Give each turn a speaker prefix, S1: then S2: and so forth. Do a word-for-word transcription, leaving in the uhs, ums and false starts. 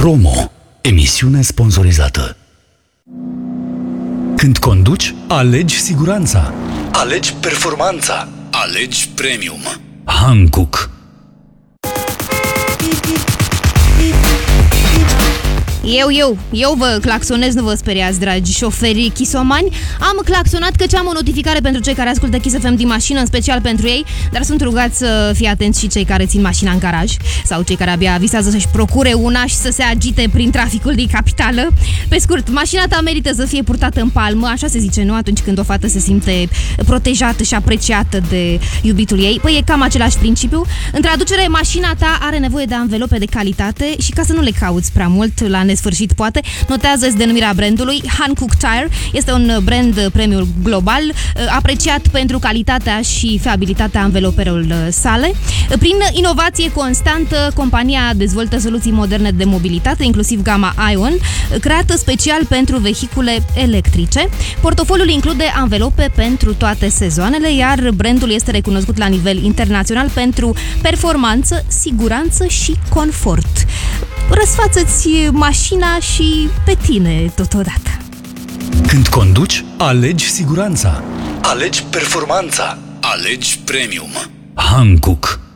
S1: Promo. Emisiune sponsorizată. Când conduci, alegi siguranța. Alegi performanța. Alegi premium. Hankook.
S2: Eu, eu, eu vă claxonez, nu vă speriați, dragi șoferi chisomani. Am claxonat căci am o notificare pentru cei care ascultă Kiss F M din mașină, în special pentru ei, dar sunt rugați să fie atenți și cei care țin mașina în garaj sau cei care abia visează să-și procure una și să se agite prin traficul din capitală. Pe scurt, mașina ta merită să fie purtată în palmă, așa se zice, nu? Atunci când o fată se simte protejată și apreciată de iubitul ei. Păi e cam același principiu. În traducere, mașina ta are nevoie de anvelope de calitate și ca să nu le cauți prea mult la nesfârșit, poate, notează-ți denumirea brandului. Hankook Tire este un brand premium global, apreciat pentru calitatea și fiabilitatea anveloperelor sale. Prin inovație constantă, compania dezvoltă soluții moderne de mobilitate, inclusiv gama Ion, creată special pentru vehicule electrice. Portofoliul include anvelope pentru toate sezoanele, iar brandul este recunoscut la nivel internațional pentru performanță, siguranță și confort. Răsfață-ți mașina și pe tine totodată.
S1: Când conduci, alegi siguranța. Alegi performanța. Alegi premium. Hankook.